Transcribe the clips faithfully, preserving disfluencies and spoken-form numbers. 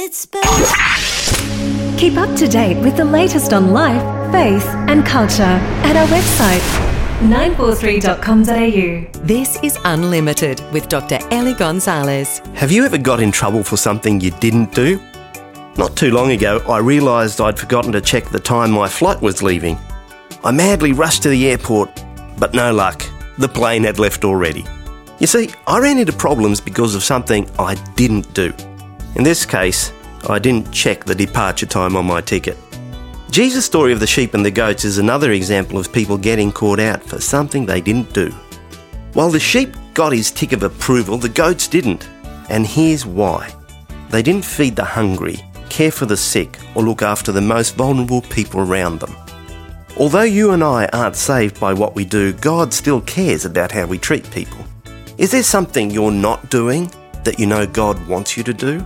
It's better. Keep up to date with the latest on life, faith and culture at our website, nine four three dot com dot a u. This is Unlimited with Doctor Ellie Gonzalez. Have you ever got in trouble for something you didn't do? Not too long ago, I realised I'd forgotten to check the time my flight was leaving. I madly rushed to the airport, but no luck. The plane had left already. You see, I ran into problems because of something I didn't do. In this case, I didn't check the departure time on my ticket. Jesus' story of the sheep and the goats is another example of people getting caught out for something they didn't do. While the sheep got his tick of approval, the goats didn't. And here's why. They didn't feed the hungry, care for the sick, or look after the most vulnerable people around them. Although you and I aren't saved by what we do, God still cares about how we treat people. Is there something you're not doing that you know God wants you to do?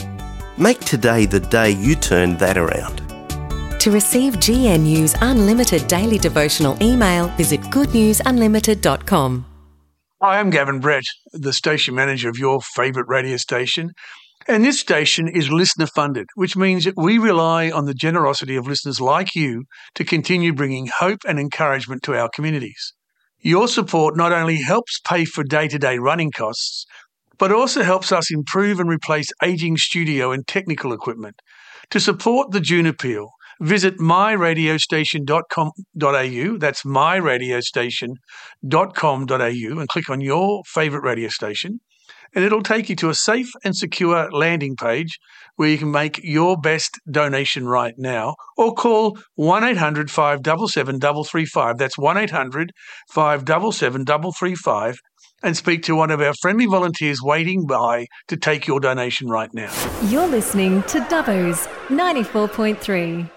Make today the day you turn that around. To receive G N U's unlimited daily devotional email, visit good news unlimited dot com. Hi, I'm Gavin Brett, the station manager of your favourite radio station. And this station is listener funded, which means that we rely on the generosity of listeners like you to continue bringing hope and encouragement to our communities. Your support not only helps pay for day-to-day running costs, but also helps us improve and replace ageing studio and technical equipment. To support the June Appeal, visit my radio station dot com dot a u, that's my radio station dot com dot a u, and click on your favourite radio station, and it'll take you to a safe and secure landing page where you can make your best donation right now, or call one eight hundred five seven seven three three five, that's one eight hundred five seven seven three three five, and speak to one of our friendly volunteers waiting by to take your donation right now. You're listening to Dubbo's ninety-four point three.